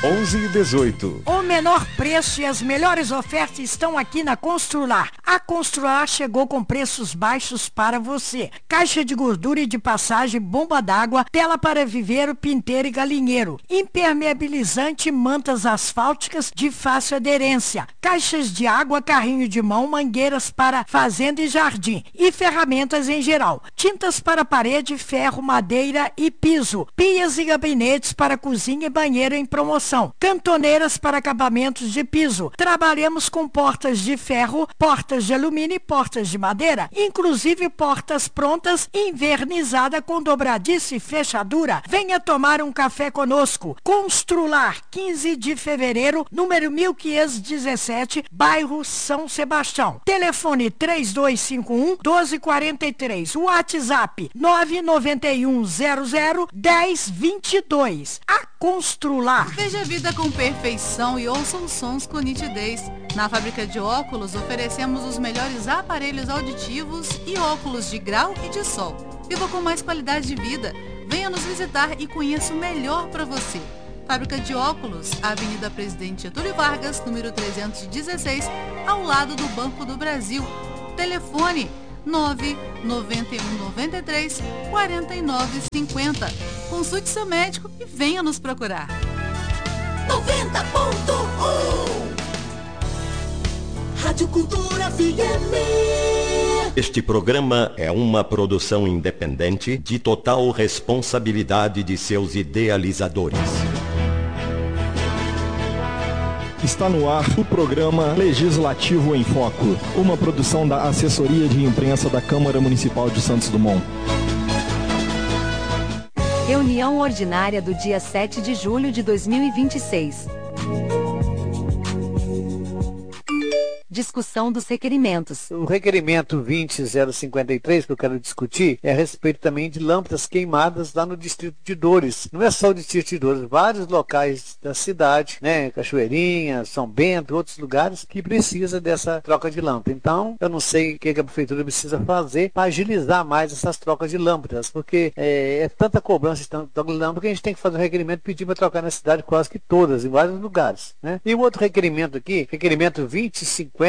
11 e 18. O menor preço e as melhores ofertas estão aqui na Constrular. A Constrular chegou com preços baixos para você. Caixa de gordura e de passagem, bomba d'água, tela para viveiro, pinteiro e galinheiro, impermeabilizante, mantas asfálticas de fácil aderência, caixas de água, carrinho de mão, mangueiras para fazenda e jardim e ferramentas em geral, tintas para parede, ferro, madeira e piso, pias e gabinetes para cozinha e banheiro em promoção, cantoneiras para acabamentos de piso. Trabalhamos com portas de ferro, portas de alumínio e portas de madeira, inclusive portas prontas invernizada com dobradiça e fechadura. Venha tomar um café conosco. Constrular, 15 de fevereiro, número 1517, bairro São Sebastião. Telefone 3251-1243. WhatsApp 991001022. A Constrular. Veja a vida com perfeição e ouça os sons com nitidez. Na fábrica de óculos oferecemos os melhores aparelhos auditivos e óculos de grau e de sol. Viva com mais qualidade de vida. Venha nos visitar e conheça o melhor para você. Fábrica de óculos, Avenida Presidente Getúlio Vargas, número 316, ao lado do Banco do Brasil. Telefone 99193 4950. Consulte seu médico e venha nos procurar. 90.1 Rádio Cultura FM. Este programa é uma produção independente de total responsabilidade de seus idealizadores. Está no ar o programa Legislativo em Foco, uma produção da Assessoria de Imprensa da Câmara Municipal de Santos Dumont. Reunião ordinária do dia 7 de julho de 2026. Discussão dos requerimentos. O requerimento 20053 que eu quero discutir é a respeito também de lâmpadas queimadas lá no distrito de Dores. Não é só o distrito de Dores, vários locais da cidade, né, Cachoeirinha, São Bento, outros lugares que precisa dessa troca de lâmpada. Então, eu não sei o que a prefeitura precisa fazer para agilizar mais essas trocas de lâmpadas, porque é tanta cobrança de troca de lâmpada que a gente tem que fazer um requerimento e pedir para trocar na cidade quase que todas, em vários lugares, né? E um outro requerimento aqui, requerimento 2056,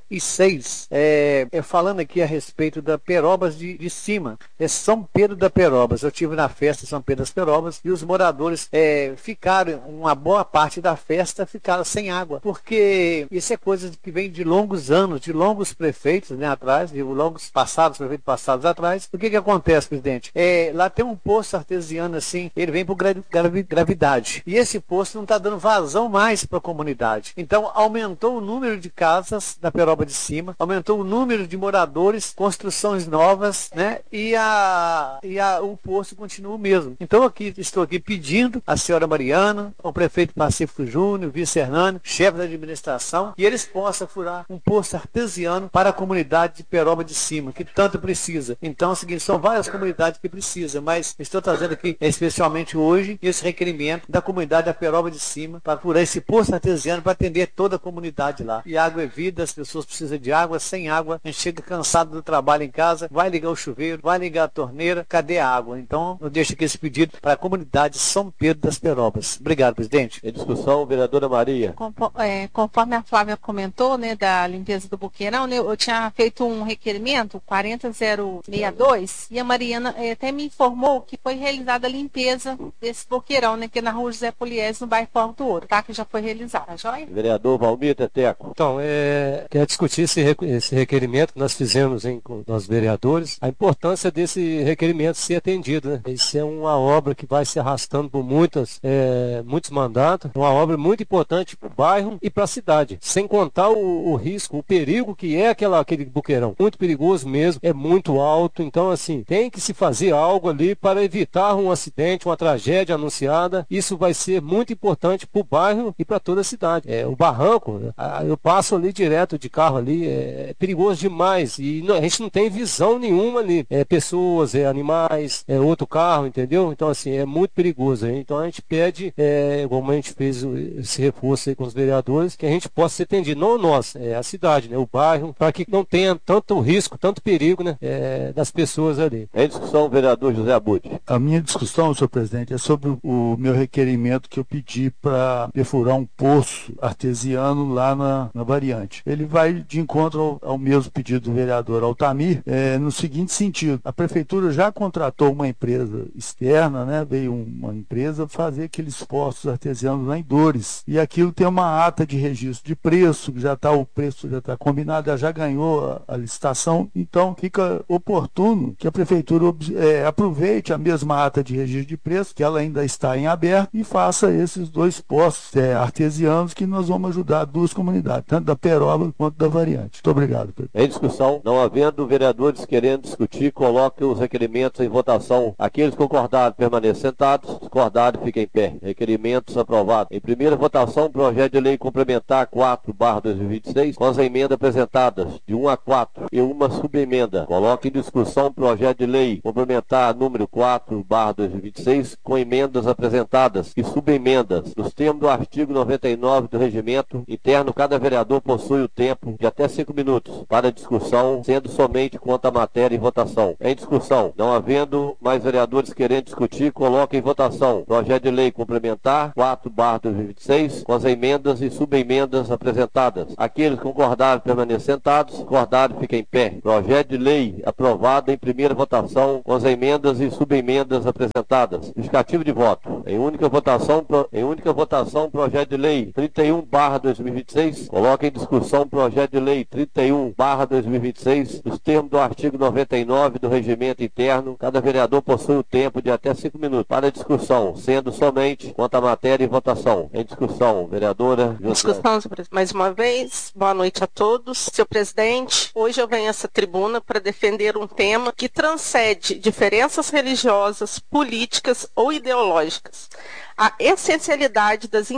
falando aqui a respeito da Perobas de Cima, São Pedro da Perobas. Eu estive na festa de São Pedro das Perobas e os moradores ficaram, uma boa parte da festa ficaram sem água, porque isso é coisa que vem de longos anos, de longos prefeitos, né, atrás, de longos prefeitos passados atrás. O que acontece, presidente? Lá tem um poço artesiano assim, ele vem por gravidade, e esse poço não está dando vazão mais para a comunidade. Então aumentou o número de casas da Peroba de Cima, aumentou o número de moradores, construções novas, né? E o poço continua o mesmo. Então estou aqui pedindo à senhora Mariana, ao prefeito Pacífico Júnior, vice-Hernani, chefe da administração, que eles possam furar um poço artesiano para a comunidade de Peroba de Cima, que tanto precisa. Então é o seguinte, são várias comunidades que precisam, mas estou trazendo aqui, especialmente hoje, esse requerimento da comunidade da Peroba de Cima para furar esse poço artesiano para atender toda a comunidade lá. E água é vida, as pessoas precisam de água, sem água a gente chega cansado do trabalho em casa, vai ligar o chuveiro, vai ligar a torneira, cadê a água? Então eu deixo aqui esse pedido para a comunidade São Pedro das Perobas. Obrigado, presidente. Em discussão, vereadora Maria. Conforme a Flávia comentou, né, da limpeza do buqueirão, né, eu tinha feito um requerimento 40062 e a Mariana até me informou que foi realizada a limpeza desse buqueirão, né, que é na rua José Poliés, no bairro Porto do Ouro, tá? Que já foi realizada, joia? Vereador Valmir Teteco. Então, quero discutir esse requerimento que nós fizemos com nós vereadores, a importância desse requerimento ser atendido, né? Isso é uma obra que vai se arrastando por muitos mandatos, uma obra muito importante para o bairro e para a cidade, sem contar o risco, o perigo que é aquele buqueirão, muito perigoso mesmo, é muito alto, então assim, tem que se fazer algo ali para evitar um acidente, uma tragédia anunciada, isso vai ser muito importante para o bairro e para toda a cidade. O barranco, eu passo ali direto direto de carro ali, é perigoso demais. E a gente não tem visão nenhuma ali. Pessoas, animais, outro carro, entendeu? Então, assim, é muito perigoso. Então a gente pede, como a gente fez esse reforço aí com os vereadores, que a gente possa ser atendido. Não nós, a cidade, né? O bairro, para que não tenha tanto risco, tanto perigo, né? Das pessoas ali. Em discussão, vereador José Abud. A minha discussão, senhor presidente, é sobre o meu requerimento que eu pedi para perfurar um poço artesiano lá na variante. Ele vai de encontro ao mesmo pedido do vereador Altamir, no seguinte sentido: a prefeitura já contratou uma empresa externa, né? Veio uma empresa fazer aqueles poços artesianos lá em Dores, e aquilo tem uma ata de registro de preço, que o preço já está combinado, já ganhou a licitação, então fica oportuno que a prefeitura aproveite a mesma ata de registro de preço, que ela ainda está em aberto, e faça esses 2 poços artesianos, que nós vamos ajudar 2 comunidades, tanto da Peroba quanto da Variante. Muito obrigado, presidente. Em discussão, não havendo vereadores querendo discutir, coloque os requerimentos em votação. Aqueles concordados permaneçam sentados, discordados fiquem em pé. Requerimentos aprovados. Em primeira votação, projeto de lei complementar 4/2026, com as emendas apresentadas de 1 a 4 e uma subemenda. Coloque em discussão projeto de lei complementar número 4/2026, com emendas apresentadas e subemendas. Nos termos do artigo 99 do regimento interno, cada vereador possui o tempo de até 5 minutos para discussão, sendo somente quanto à matéria em votação. Em discussão, não havendo mais vereadores querendo discutir, coloque em votação projeto de lei complementar 4/2026, com as emendas e subemendas apresentadas. Aqueles concordaram permaneçam sentados, discordaram fiquem em pé. Projeto de lei aprovado em primeira votação, com as emendas e subemendas apresentadas. Justificativo de voto. Em única votação, projeto de lei 31/2026. Coloque em discussão projeto de lei 31/2026, nos termos do artigo 99 do regimento interno. Cada vereador possui o tempo de até 5 minutos para discussão, sendo somente quanto à matéria em votação. Em discussão, vereadora José. Discussão, mais uma vez, boa noite a todos. Senhor presidente, hoje eu venho a essa tribuna para defender um tema que transcende diferenças religiosas, políticas ou ideológicas. A essencialidade das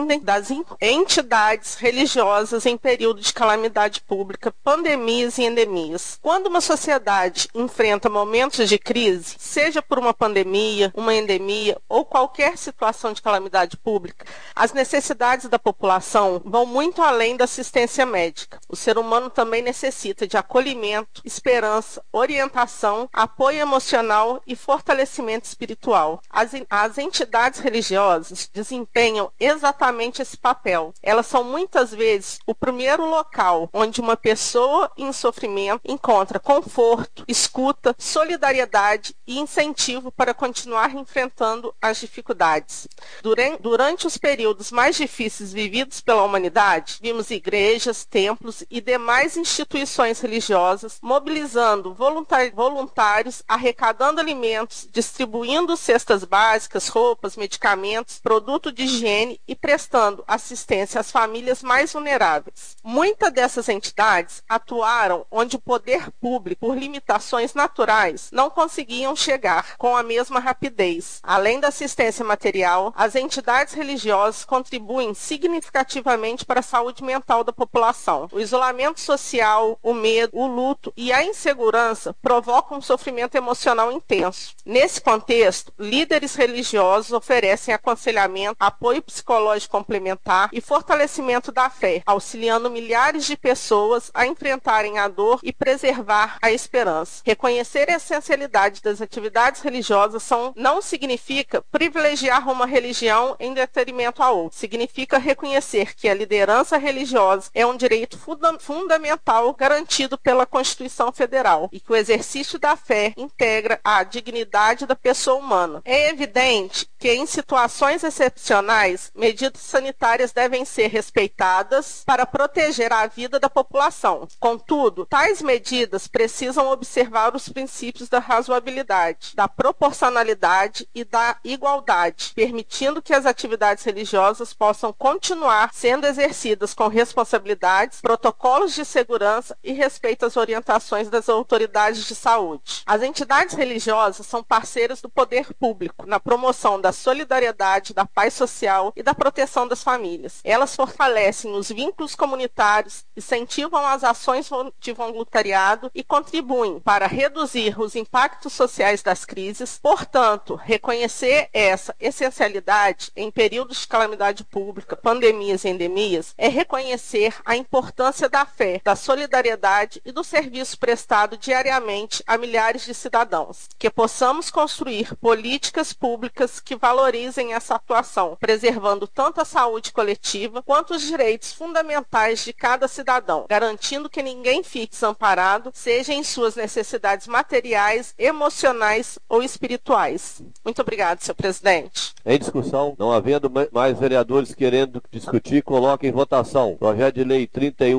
entidades religiosas em período de calamidade pública, pandemias e endemias. Quando uma sociedade enfrenta momentos de crise, seja por uma pandemia, uma endemia ou qualquer situação de calamidade pública, as necessidades da população vão muito além da assistência médica. O ser humano também necessita de acolhimento, esperança, orientação, apoio emocional e fortalecimento espiritual. As entidades religiosas desempenham exatamente esse papel. Elas são muitas vezes o primeiro local onde uma pessoa em sofrimento encontra conforto, escuta, solidariedade e incentivo para continuar enfrentando as dificuldades. Durante os períodos mais difíceis vividos pela humanidade, vimos igrejas, templos e demais instituições religiosas mobilizando voluntários, arrecadando alimentos, distribuindo cestas básicas, roupas, medicamentos, produto de higiene e prestando assistência às famílias mais vulneráveis. Muitas dessas entidades atuaram onde o poder público, por limitações naturais, não conseguiam chegar com a mesma rapidez. Além da assistência material, as entidades religiosas contribuem significativamente para a saúde mental da população. O isolamento social, o medo, o luto e a insegurança provocam um sofrimento emocional intenso. Nesse contexto, líderes religiosos oferecem aconselhamento, apoio psicológico complementar e fortalecimento da fé, auxiliando milhares de pessoas a enfrentarem a dor e preservar a esperança. Reconhecer a essencialidade das atividades religiosas não significa privilegiar uma religião em detrimento a outra. Significa reconhecer que a liderança religiosa é um direito fundamental garantido pela Constituição Federal e que o exercício da fé integra a dignidade da pessoa humana. É evidente que em situações excepcionais, medidas sanitárias devem ser respeitadas para proteger a vida da população. Contudo, tais medidas precisam observar os princípios da razoabilidade, da proporcionalidade e da igualdade, permitindo que as atividades religiosas possam continuar sendo exercidas com responsabilidades, protocolos de segurança e respeito às orientações das autoridades de saúde. As entidades religiosas são parceiras do poder público na promoção da da solidariedade, da paz social e da proteção das famílias. Elas fortalecem os vínculos comunitários, incentivam as ações de voluntariado e contribuem para reduzir os impactos sociais das crises. Portanto, reconhecer essa essencialidade em períodos de calamidade pública, pandemias e endemias, é reconhecer a importância da fé, da solidariedade e do serviço prestado diariamente a milhares de cidadãos. Que possamos construir políticas públicas que valorizem essa atuação, preservando tanto a saúde coletiva quanto os direitos fundamentais de cada cidadão, garantindo que ninguém fique desamparado, seja em suas necessidades materiais, emocionais ou espirituais. Muito obrigado, senhor presidente. Em discussão, não havendo mais vereadores querendo discutir, coloque em votação. Projeto de Lei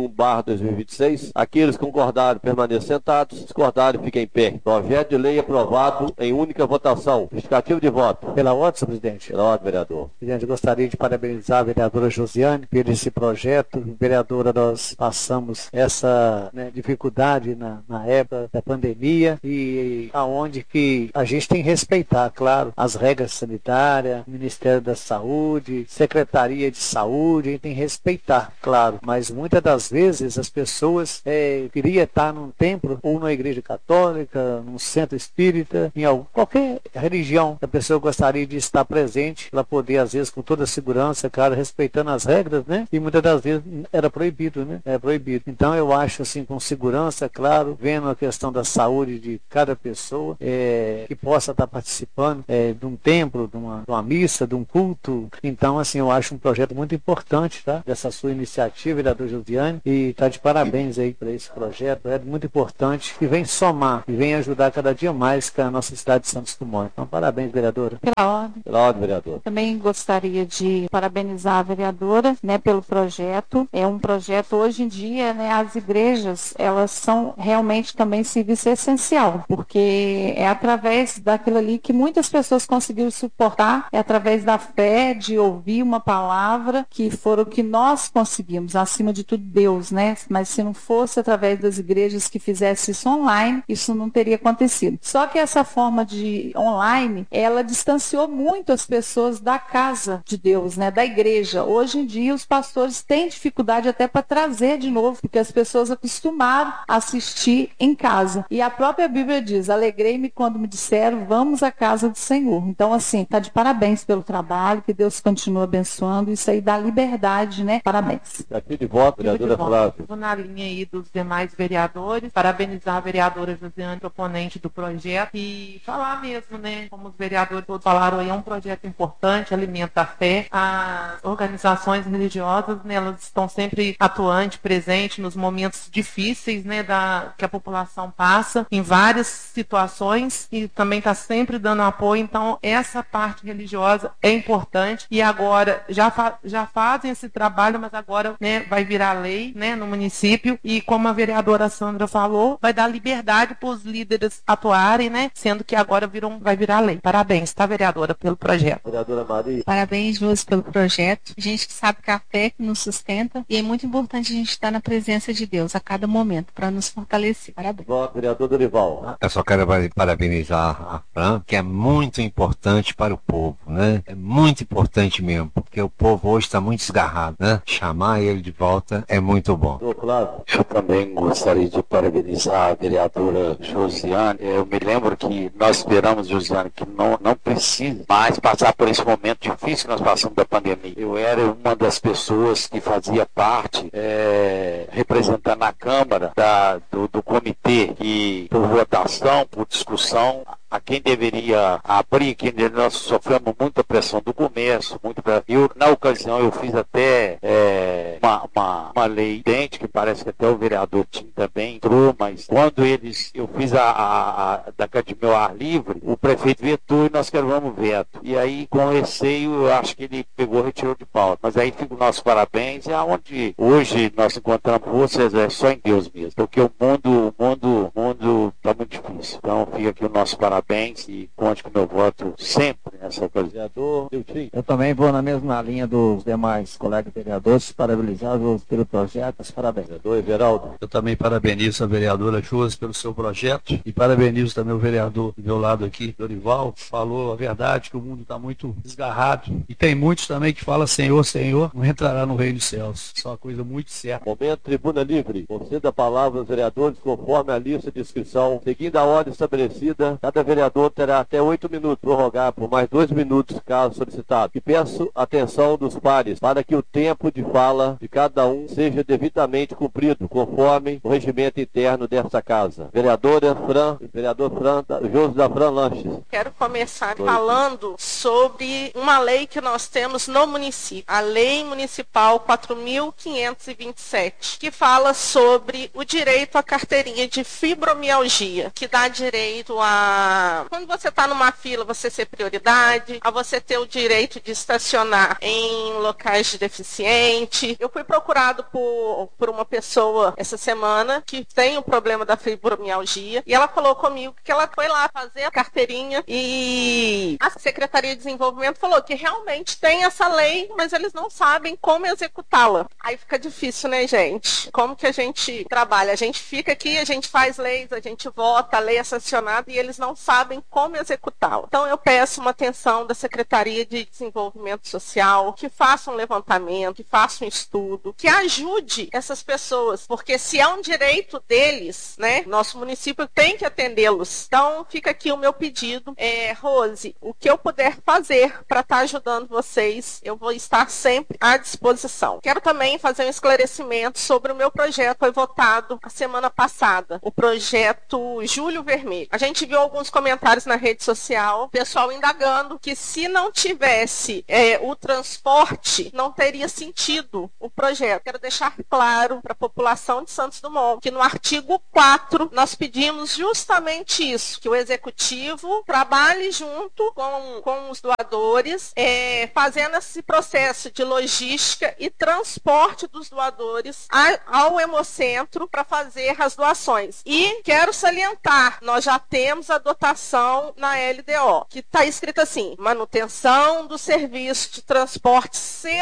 31/2026. Aqueles que concordarem permaneçam sentados, discordarem fiquem em pé. Projeto de lei aprovado em única votação. Justificativo de voto. Pela ordem, senhor presidente. Pela ordem, vereador. Presidente, eu gostaria de parabenizar a vereadora Josiane por esse projeto. Vereadora, nós passamos essa dificuldade na época da pandemia e aonde que a gente tem que respeitar, claro, as regras sanitárias, Ministério da Saúde, Secretaria de Saúde, a gente tem que respeitar, claro, mas muitas das vezes as pessoas queriam estar num templo ou numa igreja católica, num centro espírita, em qualquer religião, a pessoa gostaria de estar presente para poder, às vezes, com toda a segurança, claro, respeitando as regras, né? E muitas das vezes era proibido, né? É proibido. Então eu acho, assim, com segurança, claro, vendo a questão da saúde de cada pessoa, que possa estar participando de um templo, de uma missa, de um culto. Então, assim, eu acho um projeto muito importante, tá? Dessa sua iniciativa, vereador Josiane, e tá de parabéns aí para esse projeto, é muito importante, que vem somar, e vem ajudar cada dia mais com a nossa cidade de Santos Dumont. Então, parabéns, vereadora. Pela ordem. Pela ordem, vereador. Também gostaria de parabenizar a vereadora, pelo projeto. É um projeto, hoje em dia, as igrejas, elas são realmente também serviço essencial, porque é através daquilo ali que muitas pessoas conseguiram suportar, é através da fé, de ouvir uma palavra, que foram o que nós conseguimos, acima de tudo Deus, Mas se não fosse através das igrejas que fizessem isso online, isso não teria acontecido. Só que essa forma de online, ela distanciou muito as pessoas da casa de Deus, da igreja. Hoje em dia, os pastores têm dificuldade até para trazer de novo, porque as pessoas acostumaram a assistir em casa. E a própria Bíblia diz, alegrei-me quando me disseram, vamos à casa do Senhor. Então, assim, tá de parabéns pelo trabalho, que Deus continue abençoando, isso aí dá liberdade, Parabéns. Aqui de voto, vereadora Flávia. Vou na linha aí dos demais vereadores, parabenizar a vereadora Josiane, proponente do projeto, e falar mesmo, como os vereadores todos falaram aí, é um projeto importante, alimenta a fé. As organizações religiosas, elas estão sempre atuantes, presentes nos momentos difíceis, que a população passa, em várias situações, e também está sempre dando apoio. Então, essa parte religiosa é importante, e agora já fazem esse trabalho, mas agora vai virar lei no município, e como a vereadora Sandra falou, vai dar liberdade para os líderes atuarem, sendo que agora vai virar lei. Parabéns, tá, vereadora, pelo projeto. Vereadora Maria. Parabéns, Lúcio, pelo projeto. A gente sabe que a fé que nos sustenta, e é muito importante a gente estar na presença de Deus a cada momento, para nos fortalecer. Parabéns. Vereador Dorival. Eu só quero parabenizar a Fran, que é muito importante para o povo, É muito importante mesmo, porque o povo hoje está muito desgarrado, Chamar ele de volta é muito bom. Eu também gostaria de parabenizar a vereadora Josiane. Eu me lembro que nós esperamos, Josiane, que não precisa mais passar por esse momento difícil que nós passamos da pandemia. Eu era uma das pessoas que fazia parte, representando a Câmara do comitê, que por votação, por discussão, a quem deveria abrir, que nós sofremos muita pressão do comércio, na ocasião eu fiz até uma lei idêntica, que parece que até o vereador Tim também entrou, mas quando eu fiz da academia ao ar livre, o prefeito vetou e nós queremos veto. E aí, com receio, eu acho que ele retirou de pauta. Mas aí fica o nosso parabéns, e aonde hoje nós encontramos vocês é só em Deus mesmo, porque o mundo está muito difícil. Então fica aqui o nosso parabéns parabéns e conte com o meu voto sempre nessa ocasião. Vereador Eu também vou na mesma linha dos demais colegas vereadores, parabenizá-los pelo projeto, parabéns. Vereador Everaldo. Eu também parabenizo a vereadora Josi pelo seu projeto e parabenizo também o vereador do meu lado aqui, Dorival, falou a verdade que o mundo está muito desgarrado e tem muitos também que falam Senhor, Senhor, não entrará no reino dos céus. Isso é uma coisa muito certa. Momento Tribuna Livre. Conceda a palavra aos vereadores conforme a lista de inscrição. Seguindo a ordem estabelecida, cada vereador terá até 8 minutos, prorrogar por mais 2 minutos, caso solicitado. E peço atenção dos pares para que o tempo de fala de cada um seja devidamente cumprido, conforme o regimento interno desta casa. Vereador Josi da Fran Lanches. Quero começar falando sobre uma lei que nós temos no município, a Lei Municipal 4.527, que fala sobre o direito à carteirinha de fibromialgia, que dá direito a, quando você está numa fila, você ser prioridade, a você ter o direito de estacionar em locais de deficiente. Eu fui procurado por uma pessoa essa semana que tem o problema da fibromialgia e ela falou comigo que ela foi lá fazer a carteirinha e a Secretaria de Desenvolvimento falou que realmente tem essa lei, mas eles não sabem como executá-la. Aí fica difícil, né, gente? Como que a gente trabalha? A gente fica aqui, a gente faz leis, a gente vota, a lei é sancionada e eles não sabem como executá-la. Então eu peço uma atenção da Secretaria de Desenvolvimento Social, que faça um levantamento, que faça um estudo, que ajude essas pessoas, porque se é um direito deles, né, nosso município tem que atendê-los. Então fica aqui o meu pedido. Rose, o que eu puder fazer para estar ajudando vocês, eu vou estar sempre à disposição. Quero também fazer um esclarecimento sobre o meu projeto, foi votado a semana passada, o projeto Julho Vermelho. A gente viu alguns comentários na rede social, pessoal indagando que se não tivesse o transporte, não teria sentido o projeto. Quero deixar claro para a população de Santos Dumont que no artigo 4 nós pedimos justamente isso, que o executivo trabalhe junto com os doadores, fazendo esse processo de logística e transporte dos doadores ao Hemocentro para fazer as doações. E quero salientar, nós já temos a dotação na LDO, que está escrito assim: manutenção do serviço de transporte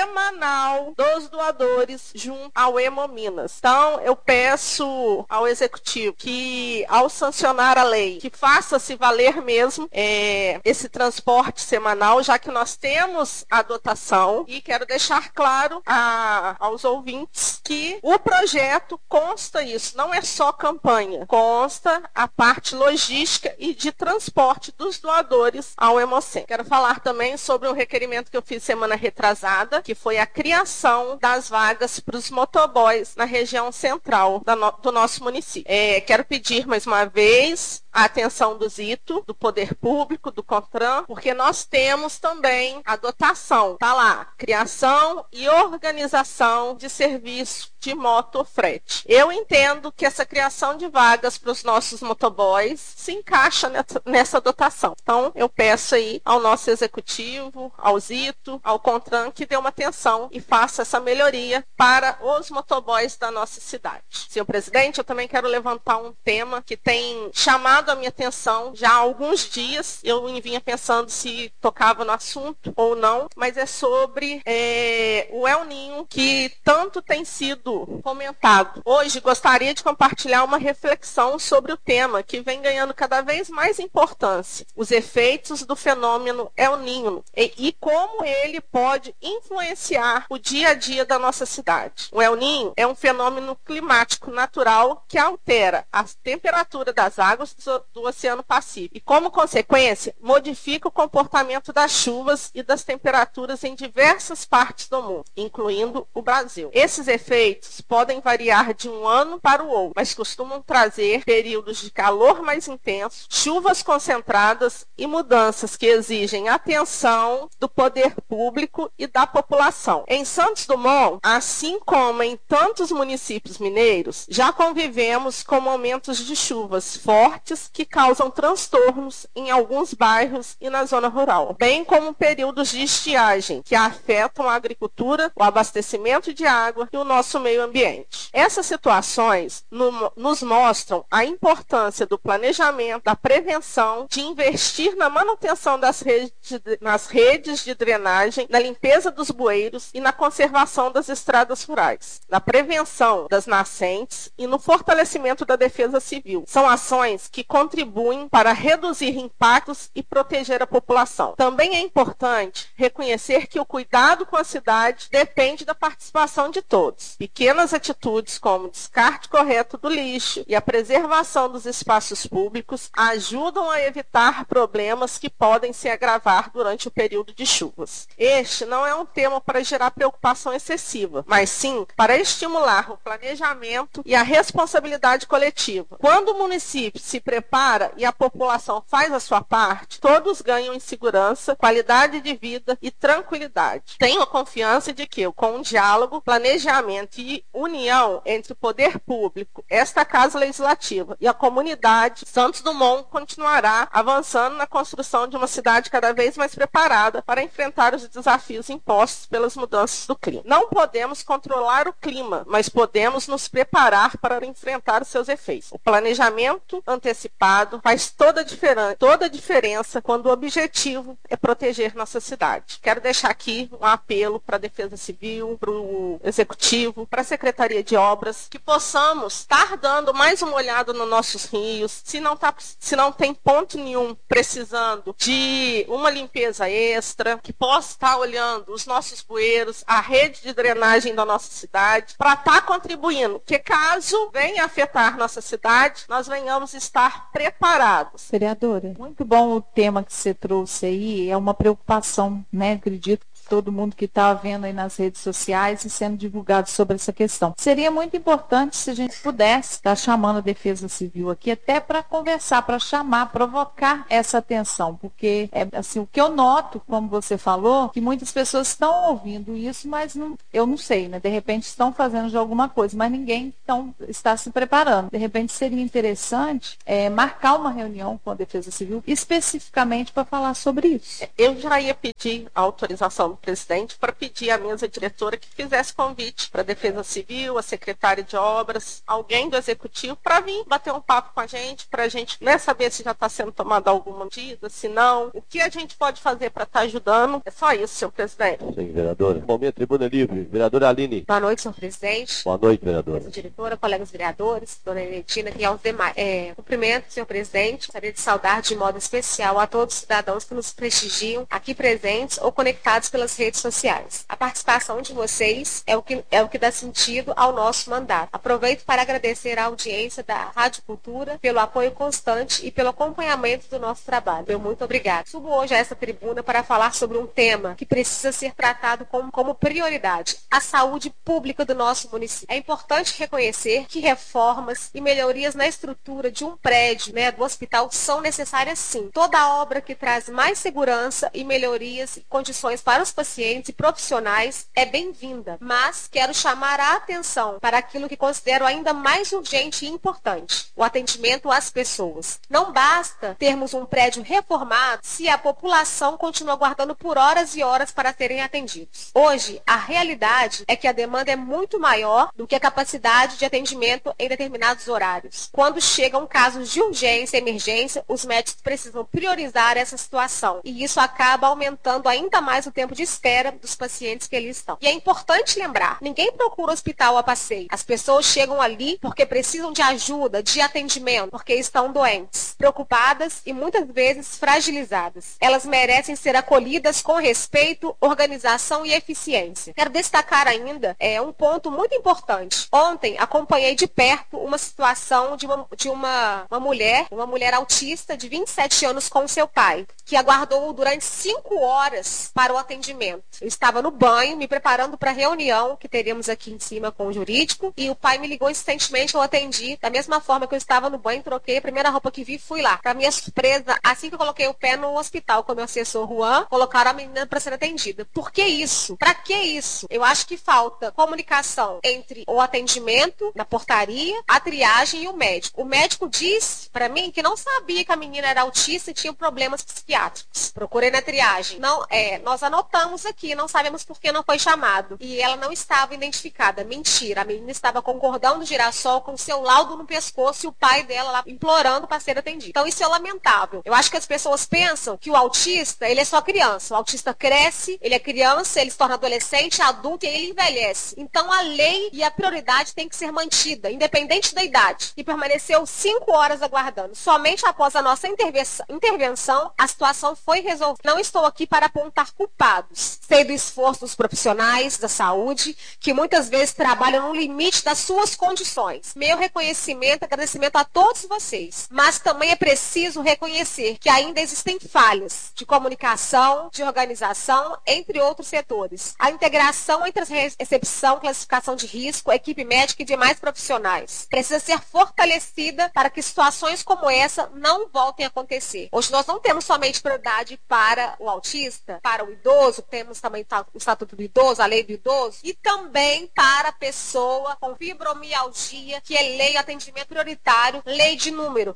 semanal dos doadores junto ao Hemominas. Então, eu peço ao Executivo que, ao sancionar a lei, que faça-se valer mesmo esse transporte semanal, já que nós temos a dotação. E quero deixar claro aos ouvintes que o projeto consta isso, não é só campanha, consta a parte logística e de transporte dos doadores ao Hemocentro. Quero falar também sobre um requerimento que eu fiz semana retrasada, que foi a criação das vagas para os motoboys na região central do nosso município. Quero pedir mais uma vez a atenção do Zito, do Poder Público, do CONTRAN, porque nós temos também a dotação, tá lá, criação e organização de serviço de motofrete. Eu entendo que essa criação de vagas para os nossos motoboys se encaixa nessa dotação. Então, eu peço aí ao nosso Executivo, ao Zito, ao CONTRAN, que dê uma atenção e faça essa melhoria para os motoboys da nossa cidade. Senhor presidente, eu também quero levantar um tema que tem chamado a minha atenção já há alguns dias. Eu vinha pensando se tocava no assunto ou não, mas é sobre o El Ninho, que tanto tem sido comentado. Hoje gostaria de compartilhar uma reflexão sobre o tema, que vem ganhando cada vez mais importância: os efeitos do fenômeno El Ninho e como ele pode influenciar o dia a dia da nossa cidade. O El Ninho é um fenômeno climático natural que altera a temperatura das águas do Oceano Pacífico e, como consequência, modifica o comportamento das chuvas e das temperaturas em diversas partes do mundo, incluindo o Brasil. Esses efeitos podem variar de um ano para o outro, mas costumam trazer períodos de calor mais intenso, chuvas concentradas e mudanças que exigem atenção do poder público e da população. Em Santos Dumont, assim como em tantos municípios mineiros, já convivemos com momentos de chuvas fortes atividades que causam transtornos em alguns bairros e na zona rural, bem como períodos de estiagem que afetam a agricultura, o abastecimento de água e o nosso meio ambiente. Essas situações nos mostram a importância do planejamento, da prevenção, de investir na manutenção nas redes de drenagem, na limpeza dos bueiros e na conservação das estradas rurais, na prevenção das nascentes e no fortalecimento da defesa civil. São ações que contribuem para reduzir impactos e proteger a população. Também é importante reconhecer que o cuidado com a cidade depende da participação de todos. Pequenas atitudes como o descarte correto do lixo e a preservação dos espaços públicos ajudam a evitar problemas que podem se agravar durante o período de chuvas. Este não é um tema para gerar preocupação excessiva, mas sim para estimular o planejamento e a responsabilidade coletiva. Quando o município se prepara e a população faz a sua parte, todos ganham em segurança, qualidade de vida e tranquilidade. Tenho a confiança de que, com um diálogo, planejamento e união entre o poder público, esta Casa Legislativa e a comunidade, Santos Dumont continuará avançando na construção de uma cidade cada vez mais preparada para enfrentar os desafios impostos pelas mudanças do clima. Não podemos controlar o clima, mas podemos nos preparar para enfrentar os seus efeitos. O planejamento antecipado faz toda a diferença quando o objetivo é proteger nossa cidade. Quero deixar aqui um apelo para a Defesa Civil, para o Executivo, para a Secretaria de Obras, que possamos estar dando mais uma olhada nos nossos rios, se não tem ponto nenhum precisando de uma limpeza extra, que possa estar olhando os nossos bueiros, a rede de drenagem da nossa cidade, para estar contribuindo, que caso venha afetar nossa cidade, nós venhamos estar preparados. Vereadora, muito bom o tema que você trouxe aí, é uma preocupação, né? Acredito que todo mundo que está vendo aí nas redes sociais e sendo divulgado sobre essa questão. Seria muito importante se a gente pudesse estar chamando a Defesa Civil aqui até para conversar, para chamar, provocar essa atenção, porque assim, o que eu noto, como você falou, que muitas pessoas estão ouvindo isso, mas eu não sei, né? De repente estão fazendo de alguma coisa, mas ninguém está se preparando. De repente seria interessante marcar uma reunião com a Defesa Civil especificamente para falar sobre isso. Eu já ia pedir a autorização do presidente para pedir à mesa diretora que fizesse convite para a Defesa Civil, a secretária de Obras, alguém do Executivo, para vir bater um papo com a gente, para a gente saber se já está sendo tomada alguma medida, se não, o que a gente pode fazer para estar ajudando. É só isso, senhor presidente. Sim, vereadora. Momento, tribuna livre. Vereadora Aline. Boa noite, senhor presidente. Boa noite, vereadora. Mesa diretora, colegas vereadores, dona Enetina e aos demais. Cumprimento, senhor presidente. Gostaria de saudar de modo especial a todos os cidadãos que nos prestigiam aqui presentes ou conectados pelas redes sociais. A participação de vocês é o que dá sentido ao nosso mandato. Aproveito para agradecer a audiência da Rádio Cultura pelo apoio constante e pelo acompanhamento do nosso trabalho. Meu muito obrigado. Subo hoje a essa tribuna para falar sobre um tema que precisa ser tratado como prioridade: a saúde pública do nosso município. É importante reconhecer que reformas e melhorias na estrutura de um prédio, do hospital, são necessárias sim. Toda obra que traz mais segurança e melhorias e condições para os pacientes e profissionais é bem-vinda, mas quero chamar a atenção para aquilo que considero ainda mais urgente e importante: o atendimento às pessoas. Não basta termos um prédio reformado se a população continua aguardando por horas e horas para serem atendidos. Hoje, a realidade é que a demanda é muito maior do que a capacidade de atendimento em determinados horários. Quando chegam casos de urgência e emergência, os médicos precisam priorizar essa situação, e isso acaba aumentando ainda mais o tempo de espera dos pacientes que ali estão. E é importante lembrar, ninguém procura hospital a passeio. As pessoas chegam ali porque precisam de ajuda, de atendimento, porque estão doentes, preocupadas e muitas vezes fragilizadas. Elas merecem ser acolhidas com respeito, organização e eficiência. Quero destacar ainda um ponto muito importante. Ontem acompanhei de perto uma situação de uma mulher autista de 27 anos com seu pai, que aguardou durante 5 horas para o atendimento atendimento. Eu estava no banho, me preparando para a reunião que teríamos aqui em cima com o jurídico, e o pai me ligou insistentemente, eu atendi. Da mesma forma que eu estava no banho, troquei a primeira roupa que vi e fui lá. Para minha surpresa, assim que eu coloquei o pé no hospital com o meu assessor Juan, colocaram a menina para ser atendida. Por que isso? Para que isso? Eu acho que falta comunicação entre o atendimento na portaria, a triagem e o médico. O médico disse para mim que não sabia que a menina era autista e tinha problemas psiquiátricos. Procurei na triagem. Não, nós anotamos aqui, não sabemos por que não foi chamado. E ela não estava identificada. Mentira. A menina estava com cordão do girassol, com seu laudo no pescoço e o pai dela lá implorando para ser atendido. Então isso é lamentável. Eu acho que as pessoas pensam que o autista, ele é só criança. O autista cresce, ele é criança, ele se torna adolescente, adulto e ele envelhece. Então a lei e a prioridade tem que ser mantida, independente da idade. E permaneceu 5 horas aguardando. Somente após a nossa intervenção, a situação foi resolvida. Não estou aqui para apontar culpados. Sei do esforço dos profissionais da saúde, que muitas vezes trabalham no limite das suas condições. Meu reconhecimento, agradecimento a todos vocês. Mas também é preciso reconhecer que ainda existem falhas de comunicação, de organização, entre outros setores. A integração entre a recepção, classificação de risco, equipe médica e demais profissionais precisa ser fortalecida para que situações como essa não voltem a acontecer. Hoje nós não temos somente prioridade para o autista, para o idoso, temos também o Estatuto do Idoso, a Lei do Idoso, e também para a pessoa com fibromialgia, que é lei de atendimento prioritário, lei de número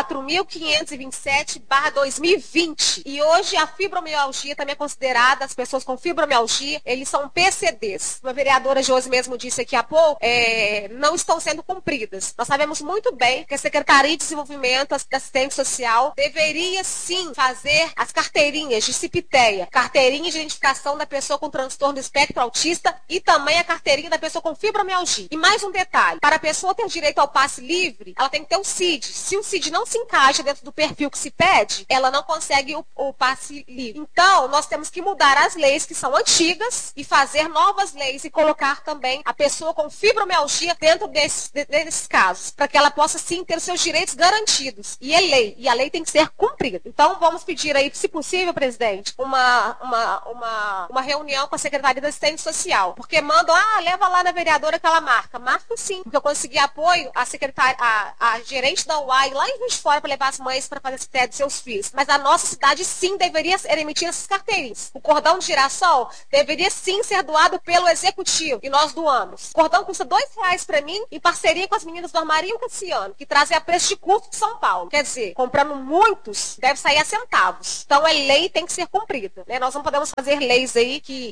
4.527/2020. E hoje a fibromialgia também é considerada, as pessoas com fibromialgia, eles são PCDs. A vereadora Josi mesmo disse aqui há pouco, não estão sendo cumpridas. Nós sabemos muito bem que a Secretaria de Desenvolvimento da Assistência Social deveria sim fazer as carteirinhas de CIPTEA, carteirinha de identificação da pessoa com transtorno do espectro autista e também a carteirinha da pessoa com fibromialgia. E mais um detalhe, para a pessoa ter direito ao passe livre, ela tem que ter o CID. Se o CID não se encaixa dentro do perfil que se pede, ela não consegue o passe livre. Então, nós temos que mudar as leis que são antigas e fazer novas leis e colocar também a pessoa com fibromialgia dentro desses casos, para que ela possa sim ter seus direitos garantidos. E é lei, e a lei tem que ser cumprida. Então, vamos pedir aí, se possível, presidente, uma reunião com a Secretaria da Assistência Social, porque mandam, leva lá na vereadora que ela marca. Marca sim, porque eu consegui apoio a gerente da UAI lá em Juiz de Fora para levar as mães para fazer esse teste de seus filhos. Mas a nossa cidade sim deveria emitir essas carteirinhas. O cordão de girassol deveria sim ser doado pelo executivo e nós doamos. O cordão custa R$2 para mim, em parceria com as meninas do Armarinho Cassiano, que trazem a preço de custo de São Paulo. Quer dizer, comprando muitos, deve sair a centavos. Então é lei, tem que ser cumprida. Né? Nós não podemos fazer leis aí que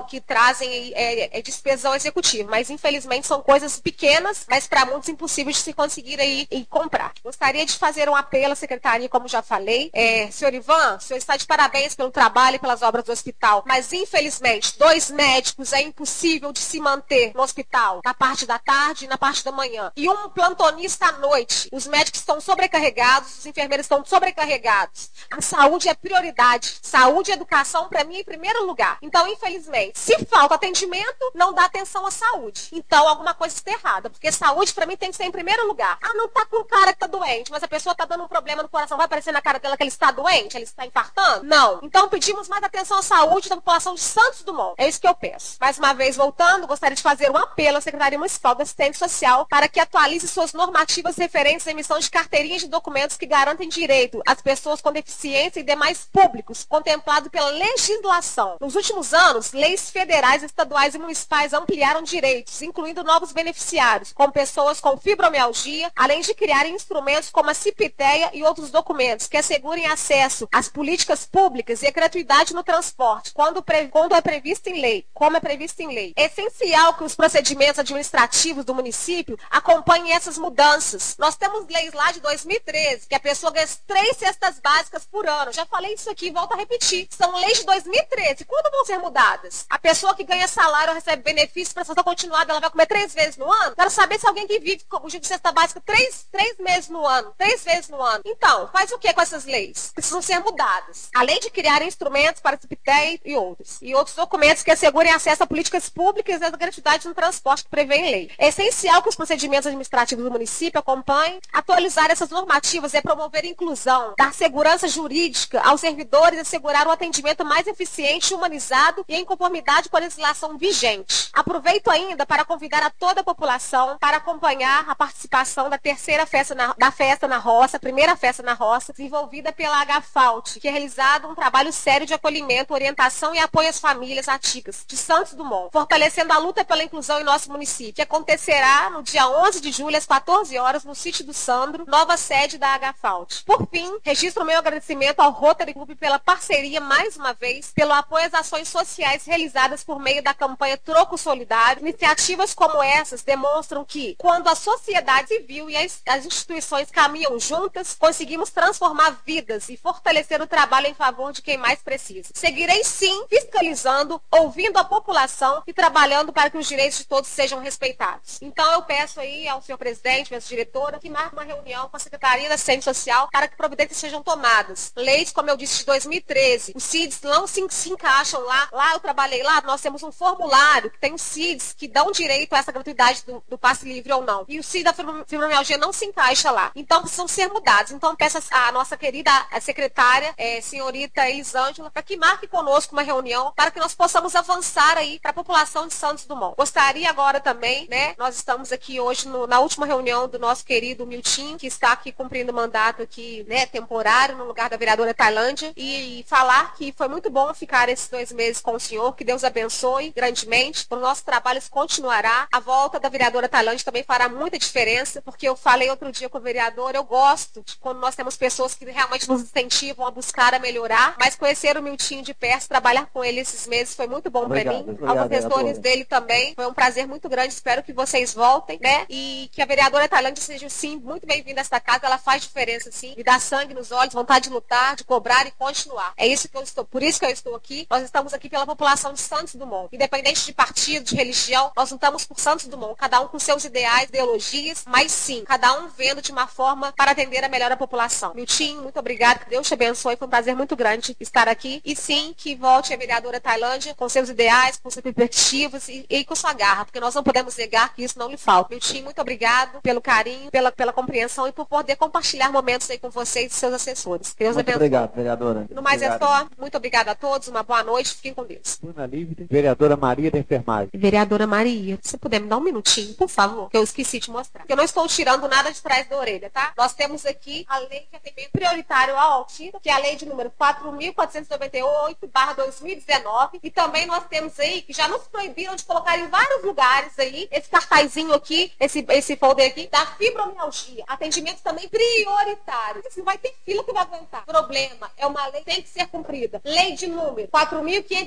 trazem despesa ao executivo, mas infelizmente são coisas pequenas, mas para muitos impossíveis de se conseguir aí e comprar. Gostaria de fazer um apelo à secretaria, como já falei. Senhor Ivan, o senhor está de parabéns pelo trabalho e pelas obras do hospital, mas infelizmente 2 médicos é impossível de se manter no hospital, na parte da tarde e na parte da manhã. E um plantonista à noite. Os médicos estão sobrecarregados, os enfermeiros estão sobrecarregados. A saúde é prioridade. Saúde e educação, para mim, em primeiro lugar. Então, infelizmente, se falta atendimento, não dá atenção à saúde. Então, alguma coisa está errada, porque saúde, para mim, tem que ser em primeiro lugar. Não tá com o cara que tá doente, mas a pessoa tá dando um problema no coração, vai aparecer na cara dela que ele está doente, ele está infartando? Não. Então, pedimos mais atenção à saúde da população de Santos Dumont. É isso que eu peço. Mais uma vez, voltando, gostaria de fazer um apelo à Secretaria Municipal da Assistência Social para que atualize suas normativas referentes à emissão de carteirinhas de documentos que garantem direito às pessoas com deficiência e demais públicos contemplado pela legislação. Nos últimos anos, leis federais, estaduais e municipais ampliaram direitos, incluindo novos beneficiários, como pessoas com fibromialgia, além de criarem instrumentos como a CIPTEA e outros documentos que assegurem acesso às políticas públicas e a gratuidade no transporte, quando é previsto em lei, como é previsto em lei. É essencial que os procedimentos administrativos do município acompanhem essas mudanças. Nós temos leis lá de 2013, que a pessoa ganha 3 cestas básicas por ano. Já falei isso aqui, volto a repetir. São leis de 2013. Quando vão ser mudadas? A pessoa que ganha salário recebe benefício, prestação continuada, ela vai comer 3 vezes no ano? Quero saber se alguém que vive com de cesta básica 3 meses no ano, 3 vezes no ano. Então, faz o que com essas leis? Precisam ser mudadas. Além de criar instrumentos para a CIPTEA e outros documentos que assegurem acesso a políticas públicas e a gratuidade no transporte que prevê em lei. É essencial que os procedimentos administrativos do município acompanhem, atualizar essas normativas e promover a inclusão, dar segurança jurídica aos servidores e assegurar um atendimento mais eficiente eficiente, humanizado e em conformidade com a legislação vigente. Aproveito ainda para convidar a toda a população para acompanhar a participação da terceira festa na roça, a primeira festa na roça, desenvolvida pela HFAUT, que é realizado um trabalho sério de acolhimento, orientação e apoio às famílias atípicas de Santos Dumont, fortalecendo a luta pela inclusão em nosso município, que acontecerá no dia 11 de julho, às 14 horas, no sítio do Sandro, nova sede da HFAUT. Por fim, registro meu agradecimento ao Rotary Club pela parceria, mais uma vez, pelo apoio às ações sociais realizadas por meio da campanha Troco Solidário. Iniciativas como essas demonstram que, quando a sociedade civil e as instituições caminham juntas, conseguimos transformar vidas e fortalecer o trabalho em favor de quem mais precisa. Seguirei, sim, fiscalizando, ouvindo a população e trabalhando para que os direitos de todos sejam respeitados. Então, eu peço aí ao senhor presidente, minha diretora, que marque uma reunião com a Secretaria da Assistência Social para que providências sejam tomadas. Leis, como eu disse, de 2013. Os CIDs não se encaixam lá. Lá eu trabalhei lá, nós temos um formulário que tem os CIDs que dão direito a essa gratuidade do passe livre ou não. E o CID da fibromialgia não se encaixa lá. Então, precisam ser mudados. Então, peço a nossa querida secretária, senhorita Elisângela, para que marque conosco uma reunião para que nós possamos avançar aí para a população de Santos Dumont. Gostaria agora também, né, nós estamos aqui hoje na última reunião do nosso querido Miltinho, que está aqui cumprindo mandato aqui, né, temporário, no lugar da vereadora Tailândia, e falar que foi muito bom ficar esses 2 meses com o senhor, que Deus abençoe grandemente, o nosso trabalho continuará. A volta da vereadora Tailândia também fará muita diferença, porque eu falei outro dia com o vereador, eu gosto de quando nós temos pessoas que realmente nos incentivam a buscar, a melhorar, mas conhecer o Miltinho de perto, trabalhar com ele esses meses foi muito bom para mim. Aos gestores dele também, foi um prazer muito grande, espero que vocês voltem, né, e que a vereadora Tailândia seja, sim, muito bem-vinda a esta casa, ela faz diferença, sim, me dá sangue nos olhos, vontade de lutar, de cobrar e continuar. É isso que eu estou, por isso que eu estou aqui. Nós estamos aqui pela população de Santos Dumont, independente de partido, de religião, nós lutamos por Santos Dumont, cada um com seus ideais, ideologias, mas sim, cada um vendo de uma forma para atender a melhor a população. Miltinho, muito obrigado, que Deus te abençoe, foi um prazer muito grande estar aqui, e sim, que volte a vereadora Tailândia com seus ideais, com suas perspectivas e com sua garra, porque nós não podemos negar que isso não lhe falta. Miltinho, muito obrigado pelo carinho, pela compreensão e por poder compartilhar momentos aí com vocês e seus assessores. Que Deus muito abençoe. Obrigado, vereadora. No mais é só, muito obrigado a todos, uma boa noite, fiquem com Deus. Vereadora Maria da Enfermagem. Vereadora Maria, se puder me dar um minutinho, por favor, que eu esqueci de mostrar. Eu não estou tirando nada de trás da orelha, tá? Nós temos aqui a lei de atendimento prioritário ao autista, que é a lei de número 4.498/2019, e também nós temos aí, que já nos proibiram de colocar em vários lugares aí, esse cartazinho aqui, esse folder aqui, da fibromialgia. Atendimento também prioritário. Não vai ter fila que vai aguentar. Problema, é uma lei que tem que ser cumprida. Lei de número 4.500